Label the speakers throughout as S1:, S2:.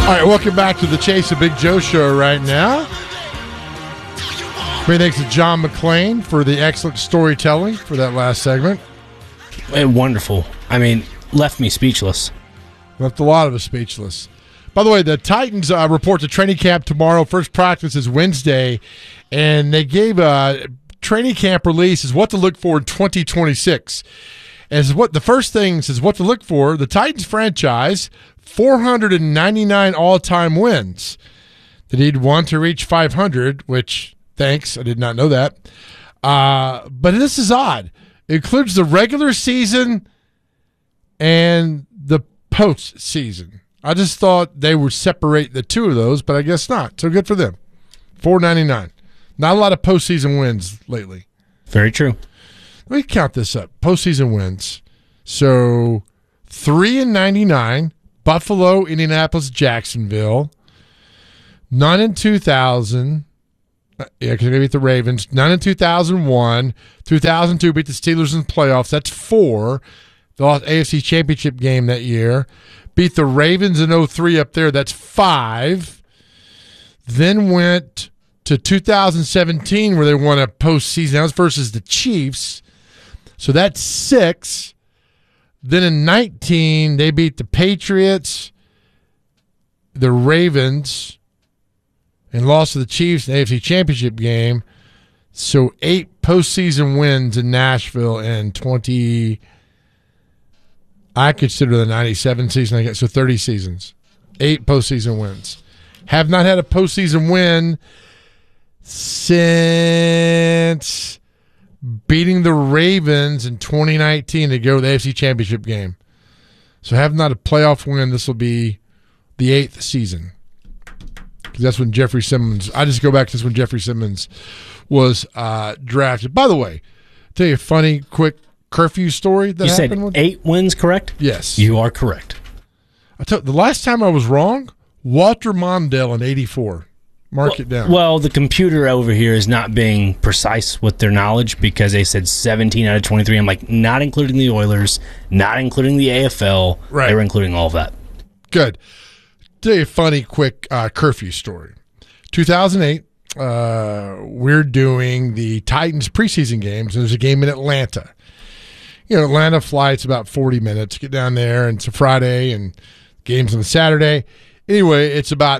S1: All right, welcome back to the Chase of Big Joe show right now. Many thanks to John McClain for the excellent storytelling for that last segment.
S2: Wonderful. I mean, left me speechless.
S1: Left a lot of us speechless. By the way, the Titans report to training camp tomorrow. First practice is Wednesday, and they gave a training camp release is what to look for in 2026. As what the first thing is what to look for. The Titans franchise, 499 all-time wins. They need one to reach 500, which, thanks, I did not know that. But this is odd. It includes the regular season and the postseason. I just thought they would separate the two of those, but I guess not. So good for them. 499. Not a lot of postseason wins lately.
S2: Very true.
S1: Let me count this up. Postseason wins. So 3-99, Buffalo, Indianapolis, Jacksonville. None in 2000. Yeah, because they beat the Ravens. None in 2001. 2002 beat the Steelers in the playoffs. That's 4. They lost AFC Championship game that year. Beat the Ravens in 03 up there. That's 5. Then went to 2017 where they won a postseason. That was versus the Chiefs. So that's 6. Then in 19, they beat the Patriots, the Ravens, and lost to the Chiefs in the AFC Championship game. So 8 postseason wins in Nashville in 20. I consider the 97 season, I guess, so 30 seasons. 8 postseason wins. Have not had a postseason win since beating the Ravens in 2019 to go to the AFC Championship game. So have not a playoff win. This will be the 8th season. Because that's when Jeffrey Simmons, I just go back to this when Jeffrey Simmons was drafted. By the way, tell you a funny, quick curfew story that happened.
S2: You said 8 wins, correct?
S1: Yes.
S2: You are correct.
S1: The last time I was wrong, Walter Mondale in 84. Mark it down.
S2: Well, the computer over here is not being precise with their knowledge because they said 17 out of 23. I'm like, not including the Oilers, not including the AFL.
S1: Right.
S2: They were including all of that.
S1: Good. Tell you a funny, quick curfew story. 2008, we're doing the Titans preseason games, and there's a game in Atlanta. You know, Atlanta flight's about 40 minutes. Get down there, and it's a Friday, and games on a Saturday. Anyway, it's about,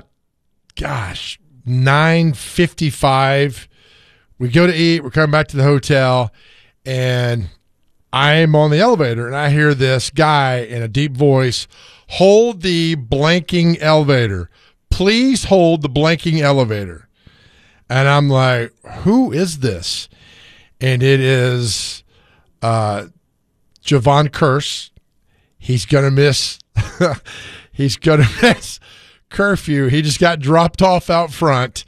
S1: 9:55. We go to eat. We're coming back to the hotel, and I'm on the elevator, and I hear this guy in a deep voice, "Hold the blanking elevator. Please hold the blanking elevator." And I'm like, who is this? And it is Javon Kearse. He's going to miss. He's going to miss curfew. He just got dropped off out front,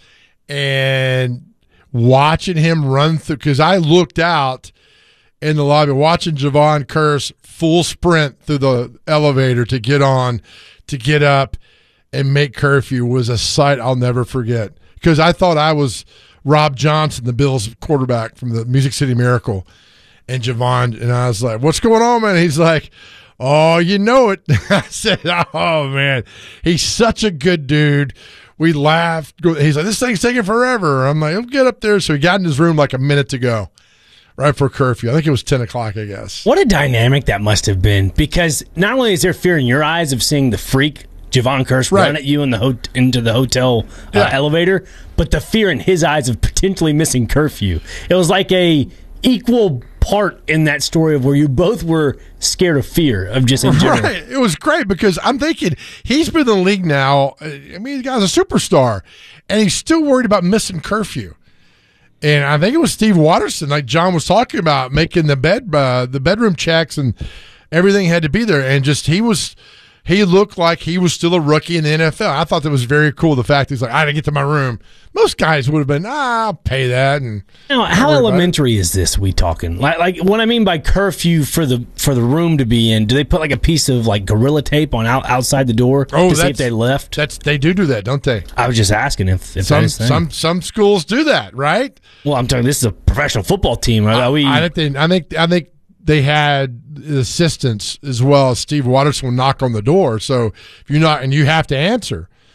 S1: and watching him run through, because I looked out in the lobby watching Javon Kearse full sprint through the elevator to get on, to get up and make curfew was a sight I'll never forget, because I thought I was Rob Johnson, the Bills quarterback from the Music City Miracle, and Javon, and I was like, "What's going on, man?" He's like, "Oh, you know it." I said, "Oh, man, he's such a good dude." We laughed. He's like, "This thing's taking forever." I'm like, "I'll get up there." So he got in his room like a minute to go, right for curfew. I think it was 10 o'clock, I guess.
S2: What a dynamic that must have been, because not only is there fear in your eyes of seeing the freak Javon Kearse run at you in into the hotel elevator, but the fear in his eyes of potentially missing curfew. It was like a equal part in that story of where you both were scared of fear of just in general.
S1: Right. It was great because I'm thinking he's been in the league now. I mean, the guy's a superstar, and he's still worried about missing curfew. And I think it was Steve Watterson, like John was talking about, making the bedroom checks, and everything had to be there. And just he looked like he was still a rookie in the NFL. I thought that was very cool. The fact he's like, I didn't get to my room. Most guys would have been, I'll pay that. And
S2: now, how elementary is this? We talking like what I mean by curfew for the room to be in? Do they put like a piece of like Gorilla Tape on outside the door to see if they left?
S1: They do that, don't they?
S2: I was just asking if
S1: some schools do that, right?
S2: Well, I'm telling you, this is a professional football team.
S1: I think they had assistants as well as Steve Watterson would knock on the door. So if you're not, and you have to answer.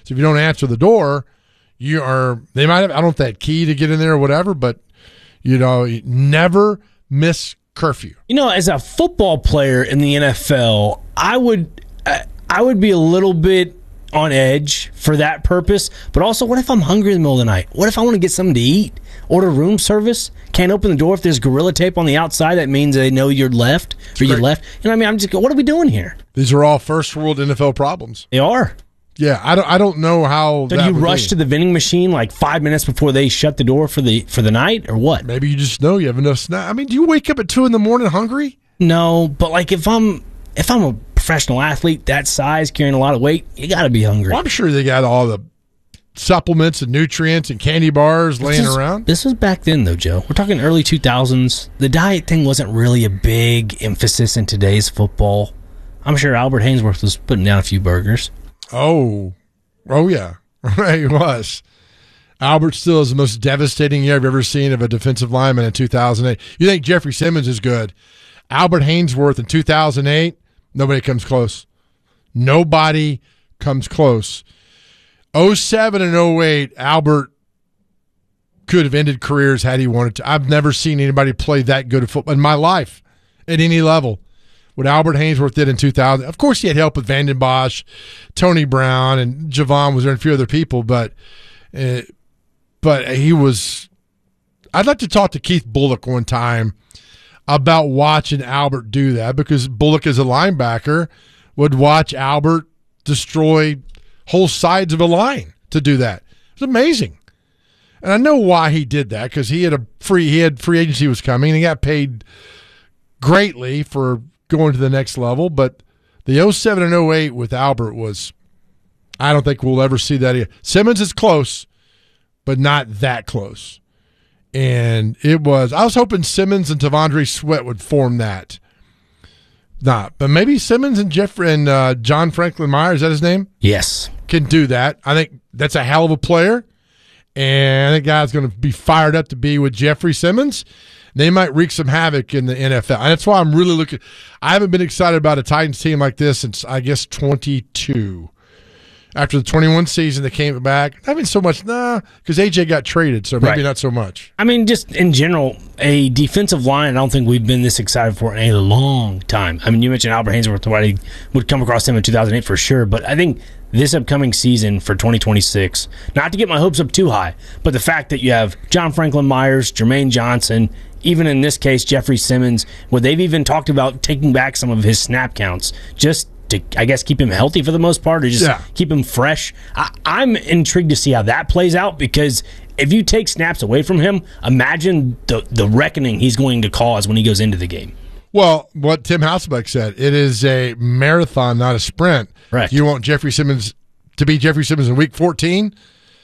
S1: So if you don't answer the door, they might have, I don't know if that key to get in there or whatever, but, never miss curfew.
S2: As a football player in the NFL, I would be a little bit on edge for that purpose. But also, what if I'm hungry in the middle of the night? What if I want to get something to eat? Order room service? Can't open the door if there's gorilla tape on the outside. That means they know you're left or you left. I'm just going, what are we doing here?
S1: These are all first world NFL problems.
S2: They are.
S1: Yeah, I don't know how.
S2: So do you rush to the vending machine like 5 minutes before they shut the door for the night, or what?
S1: Maybe you just know you have enough snack. Do you wake up at 2 a.m. hungry?
S2: No, but like if I'm a professional athlete that size carrying a lot of weight, you got to be hungry.
S1: Well, I'm sure they got all the supplements and nutrients and candy bars laying around.
S2: This was back then, though, Joe. We're talking early 2000s. The diet thing wasn't really a big emphasis in today's football. I'm sure Albert Haynesworth was putting down a few burgers.
S1: Oh yeah. He was. Albert still is the most devastating year I've ever seen of a defensive lineman in 2008. You think Jeffrey Simmons is good. Albert Haynesworth in 2008, nobody comes close. Nobody comes close. 07 and 08, Albert could have ended careers had he wanted to. I've never seen anybody play that good at football in my life at any level. What Albert Haynesworth did in 2000. Of course, he had help with Vanden Bosch, Tony Brown, and Javon was there and a few other people, but he was – I'd like to talk to Keith Bullock one time about watching Albert do that, because Bullock, as a linebacker, would watch Albert destroy whole sides of a line to do that. It was amazing. And I know why he did that, because he had free agency was coming, and he got paid greatly for – going to the next level, but the 07 and 08 with Albert was, I don't think we'll ever see that again. Simmons is close, but not that close. And I was hoping Simmons and Tavondre Sweat would form that. But maybe Simmons and John Franklin Myers, is that his name?
S2: Yes.
S1: Can do that. I think that's a hell of a player. And that guy's going to be fired up to be with Jeffrey Simmons. They might wreak some havoc in the NFL. And that's why I'm really looking. I haven't been excited about a Titans team like this since, I guess, 22. After the 21 season, they came back. I mean, so much, because AJ got traded, so maybe not so much.
S2: Just in general, a defensive line, I don't think we've been this excited for in a long time. You mentioned Albert Haynesworth, why would come across him in 2008 for sure, but I think this upcoming season for 2026, not to get my hopes up too high, but the fact that you have John Franklin Myers, Jermaine Johnson, even in this case, Jeffrey Simmons, where they've even talked about taking back some of his snap counts just to, I guess, keep him healthy for the most part, or just keep him fresh. I'm intrigued to see how that plays out, because if you take snaps away from him, imagine the reckoning he's going to cause when he goes into the game.
S1: Well, what Tim Hasselbeck said, it is a marathon, not a sprint.
S2: Right.
S1: You want Jeffrey Simmons to be Jeffrey Simmons in Week 14?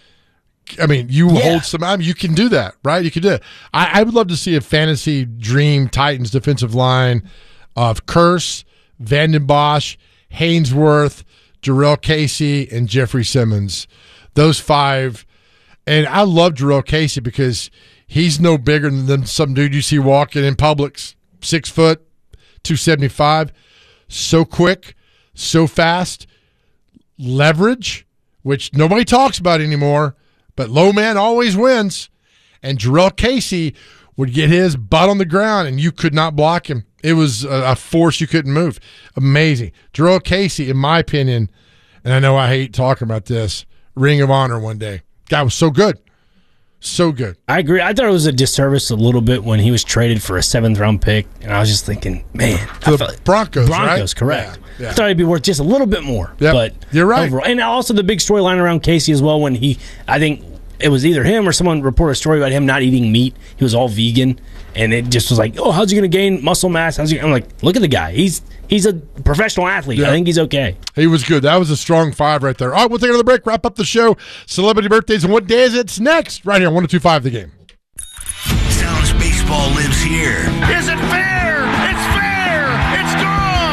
S1: Hold some. You can do that, right? You can do it. I would love to see a fantasy dream Titans defensive line of Kearse, Vanden Bosch, Haynesworth, Jarrell Casey, and Jeffrey Simmons. Those five. And I love Jarrell Casey because he's no bigger than some dude you see walking in Publix, 6 foot, 275. So quick, so fast. Leverage, which nobody talks about anymore. But low man always wins, and Jarrell Casey would get his butt on the ground, and you could not block him. It was a force you couldn't move. Amazing. Jarrell Casey, in my opinion, and I know I hate talking about this, Ring of Honor one day. Guy was so good. So good.
S2: I agree. I thought it was a disservice a little bit when he was traded for a 7th-round pick, and I was just thinking, man.
S1: The Broncos,
S2: right? Correct.
S1: Yeah.
S2: I thought he'd be worth just a little bit more.
S1: Yep.
S2: But
S1: you're right.
S2: Overall, and also the big storyline around Casey as well, when I think it was either him or someone reported a story about him not eating meat. He was all vegan, and it just was like, oh, how's he going to gain muscle mass? I'm like, look at the guy. He's a professional athlete. Yeah. I think he's okay.
S1: He was good. That was a strong 5 right there. All right, we'll take another break, wrap up the show. Celebrity birthdays, and what day is it? It's next, right here on 102.5 The Game.
S3: Sounds baseball lives here.
S4: Is it fair?